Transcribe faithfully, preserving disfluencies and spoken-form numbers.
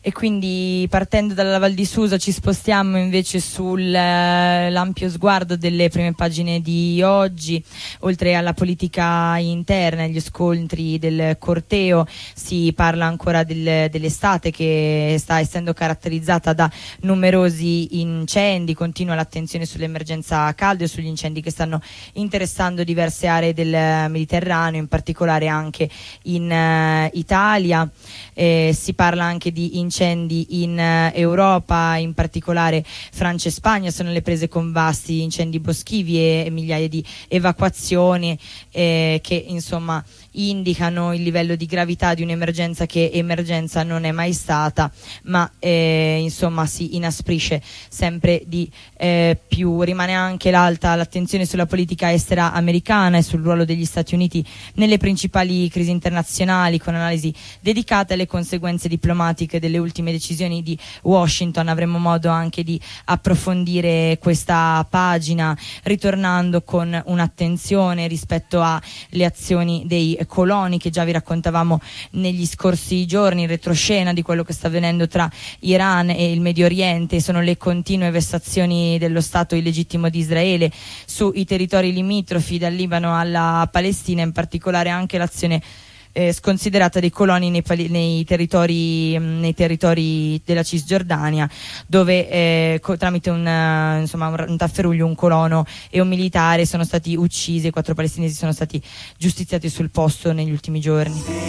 E quindi, partendo dalla Val di Susa, ci spostiamo invece sull'ampio sguardo delle prime pagine di oggi. Oltre alla politica interna, agli scontri del corteo, si parla ancora del, dell'estate che sta essendo caratterizzata da numerosi incendi. Continua l'attenzione sull'emergenza caldo e sugli incendi che stanno interessando diverse aree del Mediterraneo, in particolare anche in uh, Italia. Eh, si parla anche di incendi in uh, Europa, in particolare Francia e Spagna sono le prese con vasti incendi boschivi e, e migliaia di evacuazioni eh, che insomma indicano il livello di gravità di un'emergenza che emergenza non è mai stata, ma eh, insomma si inasprisce sempre di eh, più. Rimane anche l'alta l'attenzione sulla politica estera americana e sul ruolo degli Stati Uniti nelle principali crisi internazionali, con analisi dedicate alle conseguenze diplomatiche delle ultime decisioni di Washington. Avremo modo anche di approfondire questa pagina, ritornando con un'attenzione rispetto alle azioni dei coloni che già vi raccontavamo negli scorsi giorni, in retroscena di quello che sta avvenendo tra Iran e il Medio Oriente. Sono le continue vessazioni dello Stato illegittimo di Israele sui territori limitrofi dal Libano alla Palestina, in particolare anche l'azione Eh, sconsiderata dei coloni nei, nei, territori, nei territori della Cisgiordania, dove eh, co tramite un, uh, insomma, un, un tafferuglio un colono e un militare sono stati uccisi e quattro palestinesi sono stati giustiziati sul posto negli ultimi giorni.